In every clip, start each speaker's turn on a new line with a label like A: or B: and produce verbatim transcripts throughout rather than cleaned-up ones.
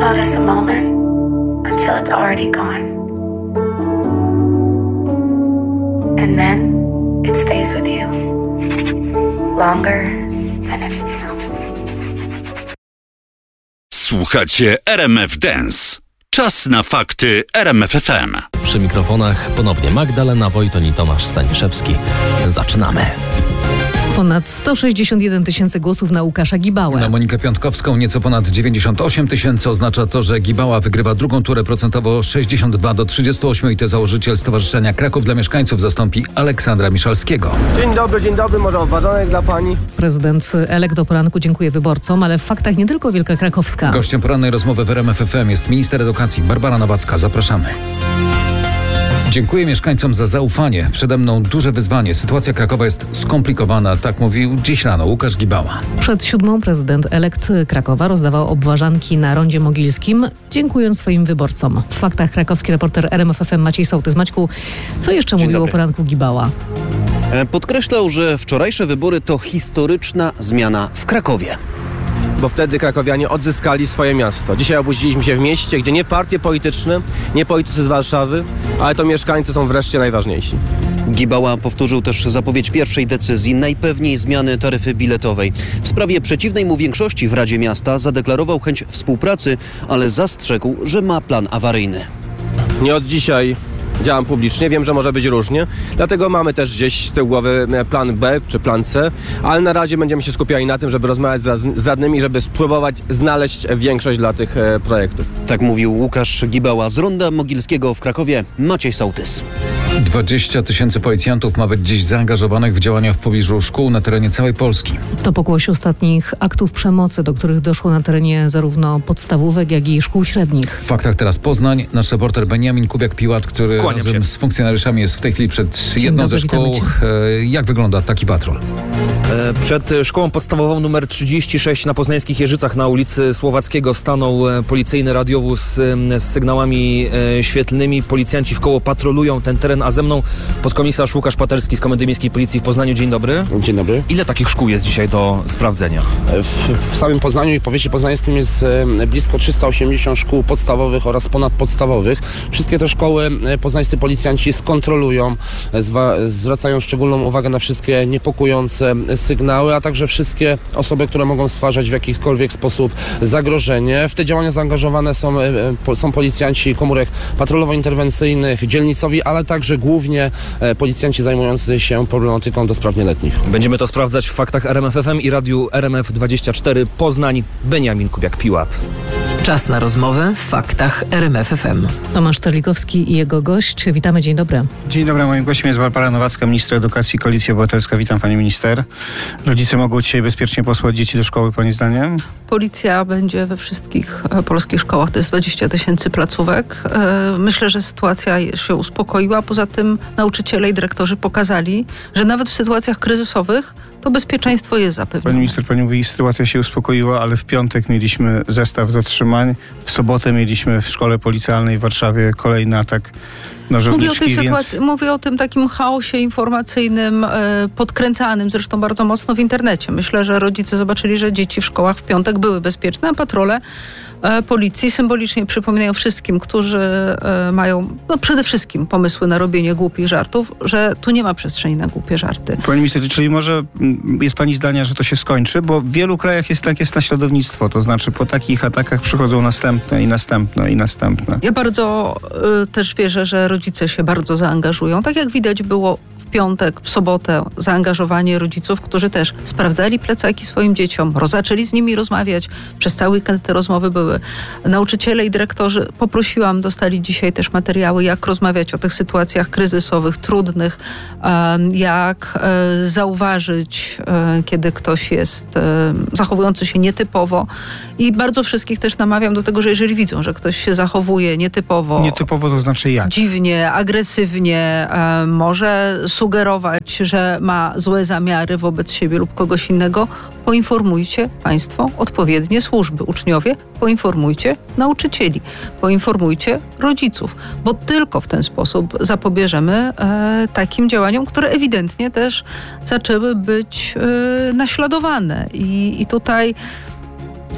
A: notice a moment until it's already gone. And then it stays with you longer than anything else.
B: Słuchacie R M F Dance. Czas na fakty R M F F M.
C: Przy mikrofonach ponownie Magdalena Wojton i Tomasz Staniszewski. Zaczynamy.
D: Ponad sto sześćdziesiąt jeden tysięcy głosów na Łukasza Gibałę.
E: Na Monikę Piątkowską nieco ponad dziewięćdziesiąt osiem tysięcy. Oznacza to, że Gibała wygrywa drugą turę procentowo sześćdziesiąt dwa do trzydziestu ośmiu i to założyciel Stowarzyszenia Kraków dla Mieszkańców zastąpi Aleksandra Miszalskiego.
F: Dzień dobry, dzień dobry, może obwadzonek dla pani.
D: Prezydent elekt do poranku dziękuję wyborcom, ale w faktach nie tylko Wielka Krakowska.
E: Gościem porannej rozmowy w R M F F M jest minister edukacji Barbara Nowacka. Zapraszamy. Dziękuję mieszkańcom za zaufanie. Przede mną duże wyzwanie. Sytuacja Krakowa jest skomplikowana, tak mówił dziś rano Łukasz Gibała.
D: Przed siódmą prezydent elekt Krakowa rozdawał obwarzanki na rondzie mogilskim, dziękując swoim wyborcom. W faktach krakowski reporter R M F F M Maciej Sołtys. Maćku, co jeszcze
G: Dzień
D: mówił
G: dobry.
D: o poranku Gibała?
G: Podkreślał, że wczorajsze wybory to historyczna zmiana w Krakowie.
F: Bo wtedy krakowianie odzyskali swoje miasto. Dzisiaj obudziliśmy się w mieście, gdzie nie partie polityczne, nie politycy z Warszawy, ale to mieszkańcy są wreszcie najważniejsi.
G: Gibała powtórzył też zapowiedź pierwszej decyzji, najpewniej zmiany taryfy biletowej. W sprawie przeciwnej mu większości w Radzie Miasta zadeklarował chęć współpracy, ale zastrzegł, że ma plan awaryjny.
F: Nie od dzisiaj działam publicznie, wiem, że może być różnie, dlatego mamy też gdzieś z tyłu głowy plan B czy plan C, ale na razie będziemy się skupiali na tym, żeby rozmawiać z radnymi, żeby spróbować znaleźć większość dla tych e, projektów.
G: Tak mówił Łukasz Gibała z Ronda Mogilskiego w Krakowie. Maciej Sołtys.
E: dwadzieścia tysięcy policjantów ma być dziś zaangażowanych w działania w pobliżu szkół na terenie całej Polski.
D: To pokłosie ostatnich aktów przemocy, do których doszło na terenie zarówno podstawówek, jak i szkół średnich.
E: W faktach teraz Poznań. Nasz reporter Beniamin Kubiak-Piłat, który
C: Kłaniam
E: razem
C: się.
E: z funkcjonariuszami jest w tej chwili przed
D: Dzień
E: jedną
D: dobry,
E: ze szkół.
D: witamy
E: E, Jak wygląda taki patrol?
C: Przed szkołą podstawową numer trzydzieści sześć na poznańskich Jeżycach na ulicy Słowackiego stanął policyjny radiowóz z sygnałami świetlnymi. Policjanci wkoło patrolują ten teren, a ze mną podkomisarz Łukasz Paterski z Komendy Miejskiej Policji w Poznaniu. Dzień dobry.
H: Dzień dobry.
C: Ile takich szkół jest dzisiaj do sprawdzenia?
H: W, w samym Poznaniu i powiecie poznańskim jest e, blisko trzysta osiemdziesiąt szkół podstawowych oraz ponadpodstawowych. Wszystkie te szkoły e, poznańscy policjanci skontrolują, e, zwa, zwracają szczególną uwagę na wszystkie niepokojące sygnały, a także wszystkie osoby, które mogą stwarzać w jakikolwiek sposób zagrożenie. W te działania zaangażowane są, e, po, są policjanci komórek patrolowo-interwencyjnych, dzielnicowi, ale także głównie e, policjanci zajmujący się problematyką do spraw nieletnich.
C: Będziemy to sprawdzać w faktach R M F F M i radiu R M F dwadzieścia cztery Poznań. Beniamin Kubiak-Piłat.
I: Czas na rozmowę w faktach R M F F M.
D: Tomasz Terlikowski i jego gość. Witamy, dzień dobry.
J: Dzień dobry, moim gościem jest Barbara Nowacka, minister edukacji, Koalicja Obywatelska. Witam pani minister. Rodzice mogą dzisiaj bezpiecznie posłać dzieci do szkoły, pani zdaniem?
K: Policja będzie we wszystkich e, polskich szkołach, to jest dwadzieścia tysięcy placówek. E, myślę, że sytuacja się uspokoiła. Poza tym nauczyciele i dyrektorzy pokazali, że nawet w sytuacjach kryzysowych to bezpieczeństwo jest zapewnione.
J: Pani minister, pani mówi, sytuacja się uspokoiła, ale w piątek mieliśmy zestaw zatrzymań. W sobotę mieliśmy w szkole policyjnej w Warszawie kolejny atak nożowniczki.
K: Mówię o tej
J: więc...
K: sytuacji, mówię o tym takim chaosie informacyjnym, e, podkręcanym zresztą bardzo mocno w internecie. Myślę, że rodzice zobaczyli, że dzieci w szkołach w piątek były bezpieczne, a patrole e, policji symbolicznie przypominają wszystkim, którzy e, mają no przede wszystkim pomysły na robienie głupich żartów, że tu nie ma przestrzeni na głupie żarty.
J: Pani minister, czyli może jest pani zdania, że to się skończy? Bo w wielu krajach jest takie naśladownictwo, to znaczy po takich atakach przychodzą następne i następne i następne.
K: Ja bardzo y, też wierzę, że rodzice się bardzo zaangażują. Tak jak widać było w piątek, w sobotę zaangażowanie rodziców, którzy też sprawdzali plecaki swoim dzieciom, zaczęli z nimi rozmawiać. Przez cały weekend te rozmowy były. Nauczyciele i dyrektorzy, poprosiłam, dostali dzisiaj też materiały, jak rozmawiać o tych sytuacjach kryzysowych, trudnych, um, jak um, zauważyć, um, kiedy ktoś jest um, zachowujący się nietypowo. I bardzo wszystkich też namawiam do tego, że jeżeli widzą, że ktoś się zachowuje nietypowo,
J: Nietypowo to znaczy jak?
K: dziwnie, agresywnie, um, może sugerować, że ma złe zamiary wobec siebie lub kogoś innego, poinformujcie państwo odpowiednie służby. Uczniowie, poinformujcie nauczycieli, poinformujcie rodziców, bo tylko w ten sposób zapobieżemy e, takim działaniom, które ewidentnie też zaczęły być e, naśladowane. I, i tutaj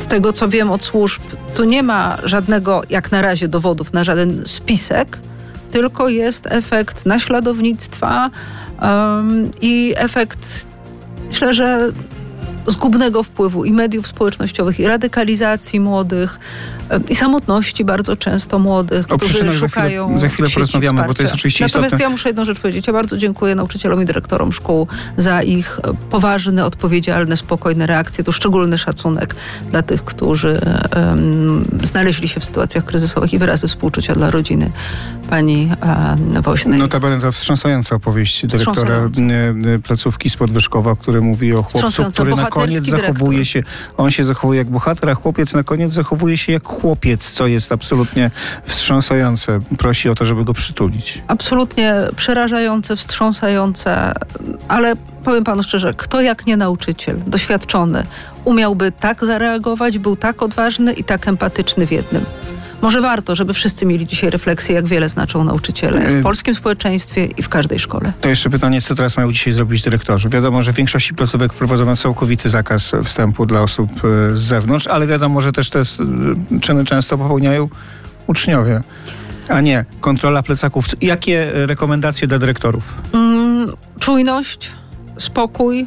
K: z tego co wiem od służb, tu nie ma żadnego, jak na razie, dowodów na żaden spisek, tylko jest efekt naśladownictwa um, i efekt, myślę, że zgubnego wpływu i mediów społecznościowych, i radykalizacji młodych, i samotności bardzo często młodych,
J: o
K: którzy szukają
J: za chwilę, za chwilę porozmawiamy,
K: wsparcia.
J: bo to jest oczywiście
K: Natomiast
J: istotne.
K: ja muszę jedną rzecz powiedzieć. Ja bardzo dziękuję nauczycielom i dyrektorom szkół za ich poważne, odpowiedzialne, spokojne reakcje. Tu szczególny szacunek dla tych, którzy um, znaleźli się w sytuacjach kryzysowych i wyrazy współczucia dla rodziny pani um, Woźnej.
J: Notabene to wstrząsająca opowieść dyrektora placówki z Podwyżkowa, który mówi o chłopcu, który na koniec
K: dyrektor.
J: zachowuje się, on się zachowuje jak bohater, a chłopiec na koniec zachowuje się jak chłopiec, co jest absolutnie wstrząsające. Prosi o to, żeby go przytulić.
K: Absolutnie przerażające, wstrząsające, ale powiem panu szczerze, kto jak nie nauczyciel, doświadczony, umiałby tak zareagować, był tak odważny i tak empatyczny w jednym. Może warto, żeby wszyscy mieli dzisiaj refleksję, jak wiele znaczą nauczyciele w polskim społeczeństwie i w każdej szkole.
J: To jeszcze pytanie, co teraz mają dzisiaj zrobić dyrektorzy? Wiadomo, że w większości placówek wprowadzono całkowity zakaz wstępu dla osób z zewnątrz, ale wiadomo, że też te czyny często popełniają uczniowie, a nie kontrola plecaków. Jakie rekomendacje dla dyrektorów? Mm,
K: czujność, spokój,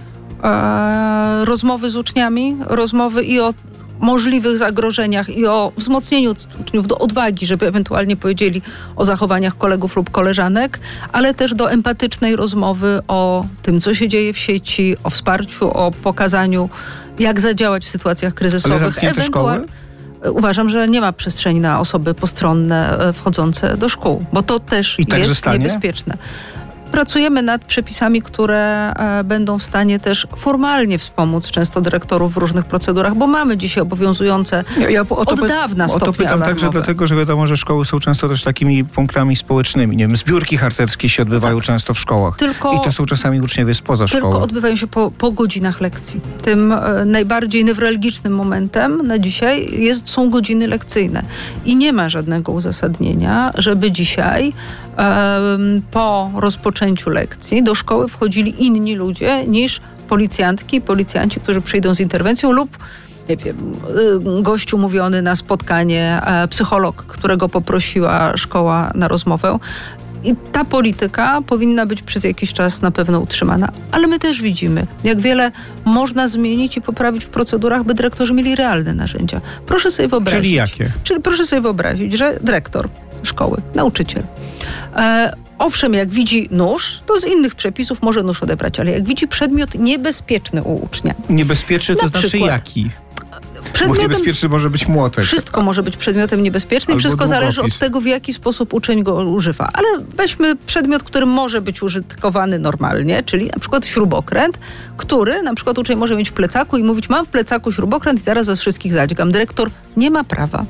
K: e, rozmowy z uczniami, rozmowy i o możliwych zagrożeniach i o wzmocnieniu uczniów do odwagi, żeby ewentualnie powiedzieli o zachowaniach kolegów lub koleżanek, ale też do empatycznej rozmowy o tym, co się dzieje w sieci, o wsparciu, o pokazaniu, jak zadziałać w sytuacjach kryzysowych.
J: Ale zamknięte szkoły?
K: Uważam, że nie ma przestrzeni na osoby postronne wchodzące do szkół, bo to też
J: I tak
K: jest
J: zostanie?
K: niebezpieczne. Pracujemy nad przepisami, które e, będą w stanie też formalnie wspomóc często dyrektorów w różnych procedurach, bo mamy dzisiaj obowiązujące ja, ja od
J: py-
K: dawna stopnie
J: O to pytam
K: alarmowe.
J: także dlatego, że wiadomo, że szkoły są często też takimi punktami społecznymi. Nie wiem, zbiórki harcerskie się odbywają tak. często w szkołach. Tylko, I to są czasami uczniowie spoza szkoły.
K: Tylko odbywają się po, po godzinach lekcji. Tym e, najbardziej newralgicznym momentem na dzisiaj jest, są godziny lekcyjne. I nie ma żadnego uzasadnienia, żeby dzisiaj e, po rozpoczęciu lekcji do szkoły wchodzili inni ludzie niż policjantki, policjanci, którzy przyjdą z interwencją lub, nie wiem, gość umówiony na spotkanie, psycholog, którego poprosiła szkoła na rozmowę. I ta polityka powinna być przez jakiś czas na pewno utrzymana. Ale my też widzimy, jak wiele można zmienić i poprawić w procedurach, by dyrektorzy mieli realne narzędzia. Proszę sobie wyobrazić.
J: Czyli jakie?
K: Czyli proszę sobie wyobrazić, że dyrektor szkoły, nauczyciel, e, owszem, jak widzi nóż, to z innych przepisów może nóż odebrać, ale jak widzi przedmiot niebezpieczny u ucznia.
J: Niebezpieczny to
K: na
J: znaczy
K: przykład,
J: jaki? Bo niebezpieczny może być młotek.
K: Wszystko może być przedmiotem niebezpiecznym. Wszystko zależy od tego, w jaki sposób uczeń go używa. Ale weźmy przedmiot, który może być użytkowany normalnie, czyli na przykład śrubokręt, który na przykład uczeń może mieć w plecaku i mówić, mam w plecaku śrubokręt i zaraz was wszystkich zadźgam. Dyrektor nie ma prawa,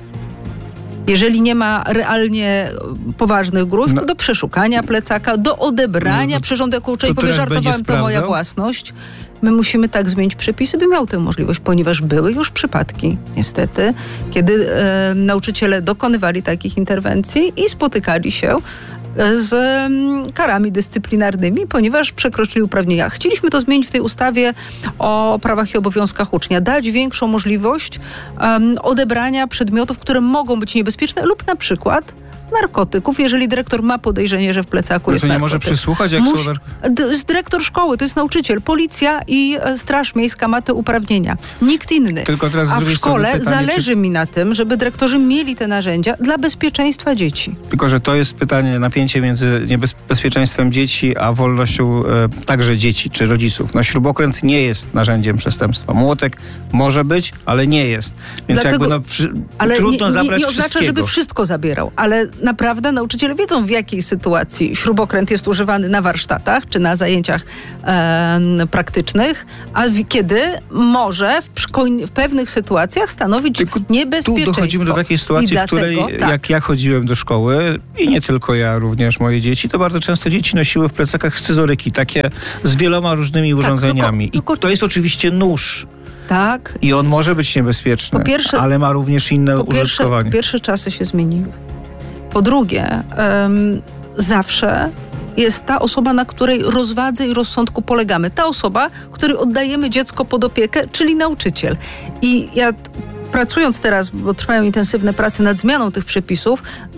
K: jeżeli nie ma realnie poważnych gruźb, no. do przeszukania plecaka, do odebrania no, przyrządu, jako uczeń powie, żartowałem, to moja własność. My musimy tak zmienić przepisy, by miał tę możliwość, ponieważ były już przypadki, niestety, kiedy e, nauczyciele dokonywali takich interwencji i spotykali się z um, karami dyscyplinarnymi, ponieważ przekroczyli uprawnienia. Chcieliśmy to zmienić w tej ustawie o prawach i obowiązkach ucznia. Dać większą możliwość um, odebrania przedmiotów, które mogą być niebezpieczne lub na przykład narkotyków, jeżeli dyrektor ma podejrzenie, że w plecaku
J: no
K: jest
J: to nie
K: narkotyk.
J: może przysłuchać, jak
K: Musi,
J: są...
K: d- dyrektor szkoły, to jest nauczyciel, policja i e, Straż Miejska ma te uprawnienia. Nikt inny.
J: Tylko teraz
K: A w szkole pytanie, zależy czy... mi na tym, żeby dyrektorzy mieli te narzędzia dla bezpieczeństwa dzieci.
J: Tylko że to jest pytanie, napięcie między niebezpieczeństwem dzieci, a wolnością e, także dzieci czy rodziców. No śrubokręt nie jest narzędziem przestępstwa. Młotek może być, ale nie jest. Więc Dlatego, jakby no, przy,
K: ale
J: trudno
K: nie,
J: zabrać
K: nie, nie oznacza,
J: wszystkiego.
K: żeby wszystko zabierał, ale naprawdę nauczyciele wiedzą, w jakiej sytuacji śrubokręt jest używany na warsztatach czy na zajęciach e, praktycznych, a w, kiedy może w, w pewnych sytuacjach stanowić Tylko niebezpieczeństwo.
J: Tu dochodzimy do takiej sytuacji, w której tak. jak ja chodziłem do szkoły i nie tylko ja, również moje dzieci, to bardzo często dzieci nosiły w plecakach scyzoryki, takie z wieloma różnymi urządzeniami. Tak, tylko, tylko... I to jest oczywiście nóż.
K: Tak.
J: I on może być niebezpieczny, po pierwsze, ale ma również inne po pierwsze, użytkowanie.
K: Po pierwsze, czasy się zmieniły. Po drugie, um, zawsze jest ta osoba, na której rozwadze i rozsądku polegamy. Ta osoba, której oddajemy dziecko pod opiekę, czyli nauczyciel. I ja pracując teraz, bo trwają intensywne prace nad zmianą tych przepisów,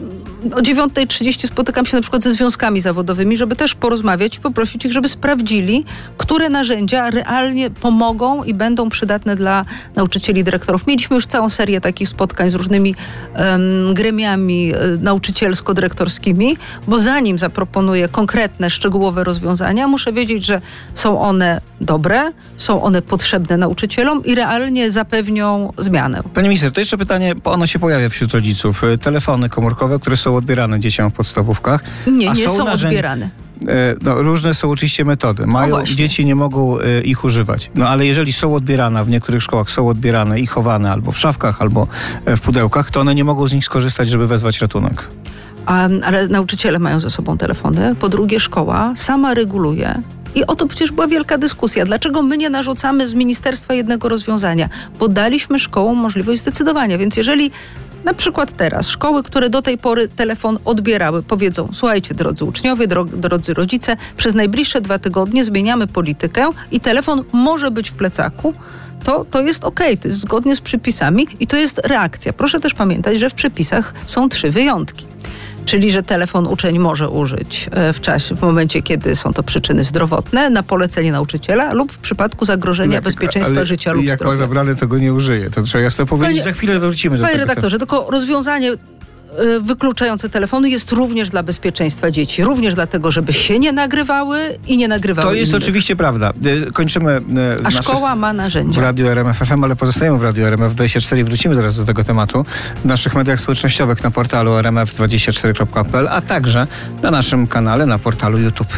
K: o dziewiąta trzydzieści spotykam się na przykład ze związkami zawodowymi, żeby też porozmawiać i poprosić ich, żeby sprawdzili, które narzędzia realnie pomogą i będą przydatne dla nauczycieli i dyrektorów. Mieliśmy już całą serię takich spotkań z różnymi um, gremiami um, nauczycielsko-dyrektorskimi, bo zanim zaproponuję konkretne, szczegółowe rozwiązania, muszę wiedzieć, że są one dobre, są one potrzebne nauczycielom i realnie zapewnią zmianę.
J: Pani minister, to jeszcze pytanie, bo ono się pojawia wśród rodziców. Telefony komórkowe, które są odbierane dzieciom w podstawówkach.
K: Nie,
J: a
K: nie są,
J: są narzędzia,
K: odbierane.
J: No, różne są oczywiście metody. Mają, dzieci nie mogą y, ich używać. No ale jeżeli są odbierane, w niektórych szkołach są odbierane i chowane albo w szafkach, albo w pudełkach, to one nie mogą z nich skorzystać, żeby wezwać ratunek.
K: A, ale nauczyciele mają ze sobą telefony. Po drugie, szkoła sama reguluje. I o to przecież była wielka dyskusja. Dlaczego my nie narzucamy z ministerstwa jednego rozwiązania? Bo daliśmy szkołom możliwość zdecydowania. Więc jeżeli na przykład teraz szkoły, które do tej pory telefon odbierały, powiedzą: słuchajcie, drodzy uczniowie, dro, drodzy rodzice, przez najbliższe dwa tygodnie zmieniamy politykę i telefon może być w plecaku, to, to jest okej, okay, to jest zgodnie z przepisami i to jest reakcja. Proszę też pamiętać, że w przepisach są trzy wyjątki. Czyli, że telefon uczeń może użyć w czasie, w momencie, kiedy są to przyczyny zdrowotne, na polecenie nauczyciela lub w przypadku zagrożenia
J: jak,
K: bezpieczeństwa
J: ale
K: życia lub
J: jak
K: zdrowia.
J: Jak ma zabrany, to go nie użyje. To trzeba jasno powiedzieć. Panie, za chwilę wrócimy do
K: Panie
J: tego. Panie
K: redaktorze, tylko rozwiązanie wykluczające telefony jest również dla bezpieczeństwa dzieci. Również dlatego, żeby się nie nagrywały i nie nagrywały
J: To jest
K: innych.
J: Oczywiście prawda. Kończymy
K: A
J: nasze
K: szkoła ma narzędzia.
J: w Radiu R M F F M, ale pozostajemy w Radiu R M F dwadzieścia cztery. Wrócimy zaraz do tego tematu. W naszych mediach społecznościowych na portalu r m f dwadzieścia cztery kropka p l, a także na naszym kanale na portalu YouTube.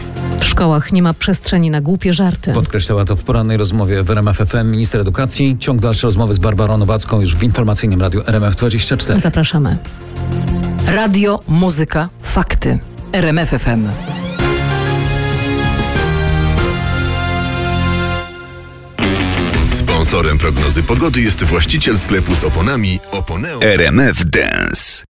D: W szkołach nie ma przestrzeni na głupie żarty.
E: Podkreślała to w porannej rozmowie w R M F F M minister edukacji. Ciąg dalszy rozmowy z Barbarą Nowacką już w informacyjnym Radiu R M F dwadzieścia cztery.
D: Zapraszamy.
I: Radio, muzyka, fakty. R M F F M.
L: Sponsorem prognozy pogody jest właściciel sklepu z oponami Oponeo.
B: R M F Dance.